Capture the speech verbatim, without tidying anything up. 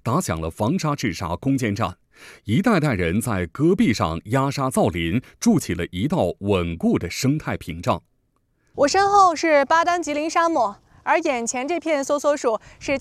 打响了防沙治沙攻坚战。一代代人在戈壁上压沙造林，筑起了一道稳固的生态屏障。 我身后是巴丹吉林沙漠，而眼前这片梭梭树是